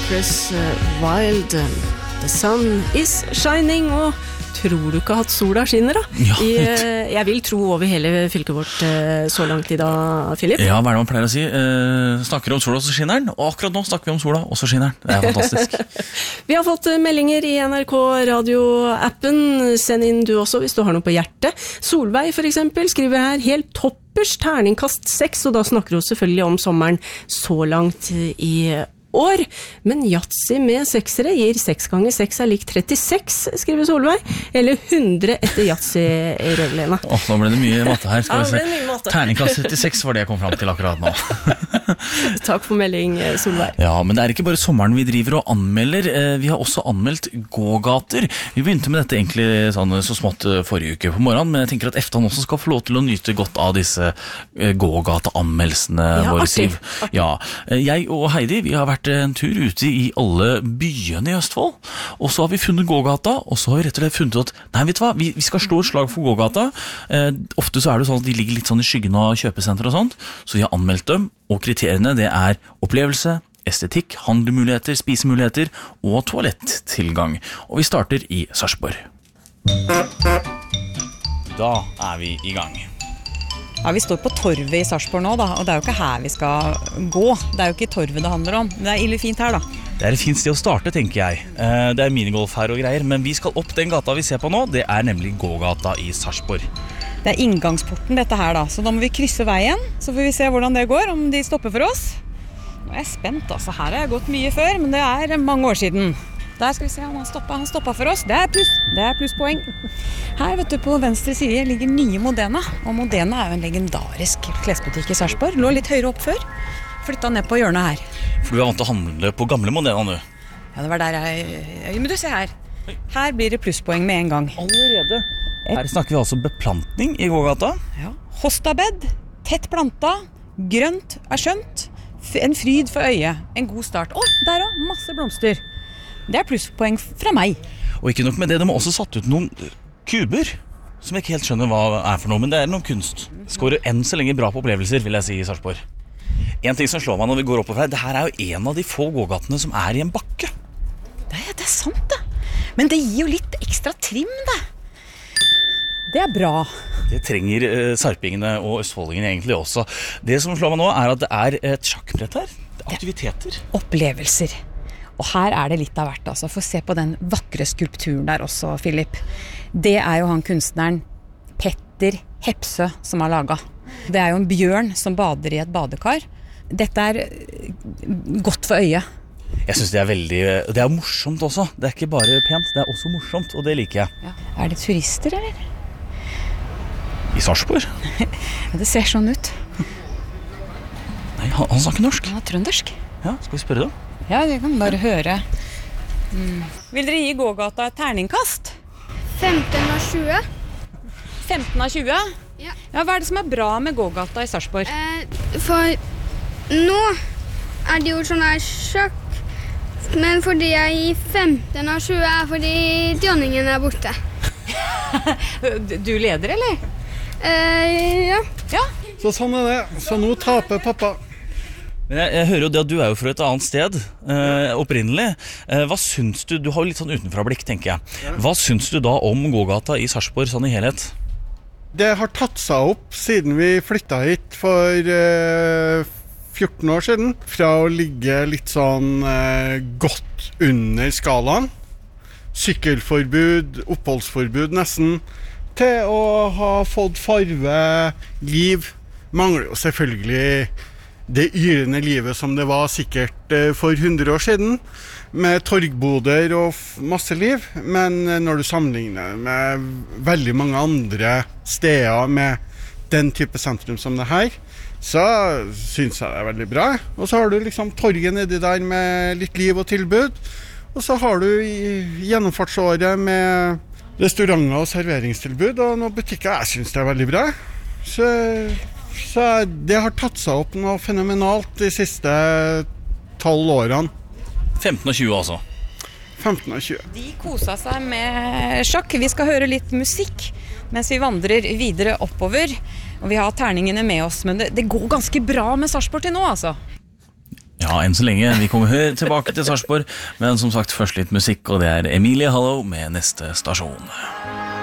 Cypress Wild. The sun is shining, og tror du ikke at sola skinner da? Ja. Jeg vil tro over hele fylket vårt så langt I dag, Philip. Ja, hva det man pleier å si? Snakker om sola, så skinner den. Og akkurat nå snakker vi om sola, og så skinner den. Det fantastisk. Vi har fått meldinger I NRK Radio-appen. Send inn du også, hvis du har noe på hjertet. Solveig, for eksempel, skriver her helt toppers terningkast 6, og da snakker hun selvfølgelig om sommeren så langt I år. Men Yatzy med 6-ere gir 6 ganger 6 lik 36, skriver Solveig. Eller 100 etter Yatzy-reglene. Nå ble det mye matte her, skal vi se. Mye matte. Terningkast 36 var det jeg kom frem til akkurat nå. Takk for melding, Solveig. Ja, men det ikke bare sommeren vi driver og anmelder. Vi har også anmeldt gågater. Vi begynte med dette egentlig sånn, så smått forrige uke på morgenen, men jeg tenker at Eftan også skal få lov til å nyte godt av disse gågateanmeldelsene våre, Siv. Ja, jeg og Heidi, vi har vært en tur ute I alle byene I Østfold, og så har vi funnet gågata, og så har vi rett og slett funnet ut at, nei, vet du hva, vi skal slå et slag for gågata. Ofte så det sånn at de ligger litt sånn I skyggen av kjøpesenter og sånt, så vi har anmeldt dem, og kriteriene det opplevelse, estetikk, handlemuligheter, spisemuligheter og toalettilgang. Og vi starter I Sarpsborg. Da vi I gang. Ja, vi står på torvet I Sarpsborg nå da, og det jo ikke her vi skal gå. Det jo ikke torvet det handler om. Det ille fint her da. Det et fint sted å starte, tenker jeg. Det minigolf her og greier, men vi skal opp den gata vi ser på nå. Det nemlig gågata I Sarpsborg. Det inngangsporten dette her da, så da må vi krysse veien, så får vi se hvordan det går, om de stopper for oss. Nå jeg spent altså, her har jeg gått mye før, men det mange år siden. Der skal vi se om han stoppet for oss. Det plusspoeng. Her vet du, på venstre side ligger nye Modena. Og Modena jo en legendarisk klesbutikk I Sarpsborg. Lå litt høyere opp før. Flyttet ned på hjørnet her. For du vant til å handle på gamle Modena nå? Ja, det var der men du ser her. Her blir det plusspoeng med en gang. Allerede? Her snakker vi altså beplantning I gågata. Ja. Hostabed, tett planta, grønt skjønt. En fryd for øyet. En god start. Der også, masse blomster. Det plusspoeng fra meg. Og ikke nok med det, de har også satt ut noen kuber, som jeg ikke helt skjønner hva for noe, men det noen kunst. Skårer enn så lenge bra på opplevelser, vil jeg si I Sarpsborg. En ting som slår meg når vi går oppover her, det her jo en av de få gågatene som I en bakke. Det sant det. Men det gir jo litt ekstra trim, det. Det bra. Det trenger sarpingene og østfoldingene egentlig også. Det som slår meg nå at det et sjakkbrett her. Det aktiviteter. Opplevelser. Og her det litt av hvert, altså. Få se på den vakre skulpturen der også, Philip. Det jo han kunstneren Petter Hepsø som har laget. Det jo en bjørn som bader I et badekar. Dette godt for øyet. Jeg synes det veldig... Det morsomt også. Det ikke bare pent, det også morsomt, og det liker jeg. Ja. Det turister, eller? I Sarpsborg? Ja, det ser sånn ut. Nei, han snakker norsk. Han trøndersk. Ja, skal vi spørre da? Ja, det kan bare høre. Vil dere gi gågata et terningkast? 15 av 20. 15 av 20? Ja. Ja, hva det som bra med gågata I Sarpsborg? For nå det jo sånn her sjakk, men fordi jeg gir 15 av 20 fordi dronningen borte. Du leder, eller? Ja. Ja. Så sånn det. Så nå taper pappa. Men jeg hører jo det at du jo fra et annet sted, opprinnelig. Hva syns du? Du har jo litt sånn utenfra-blikk, tenker jeg. Hva syns du da om gågata I Sarpsborg sånn I helhet? Det har tatt seg opp siden vi flyttet hit for 14 år siden. Fra å ligge litt sånn godt under skalaen. Sykkelforbud, oppholdsforbud nesten. Til å ha fått farve, liv. Mangler jo selvfølgelig det yrende livet som det var sikkert for 100 år siden, med torgboder og masse liv, men når du sammenligner med veldig mange andre steder med den type sentrum som det her, så synes jeg det veldig bra. Og så har du liksom torget nedi der med litt liv og tilbud, og så har du gjennomfartsåret med restauranter og serveringstilbud, og noen butikker. Jeg synes det veldig bra. Så det har tatt seg opp noe fenomenalt de siste 12 årene. 15 og 20 altså. 15 og 20. De koset seg med sjakk. Vi skal høre litt musikk mens vi vandrer videre oppover. Og vi har terningene med oss, men det går ganske bra med Sarpsborg til nå, altså. Ja, enn så lenge. Vi kommer tilbake til Sarpsborg, men som sagt først litt musikk, og det Emilie Hallow med Neste stasjon.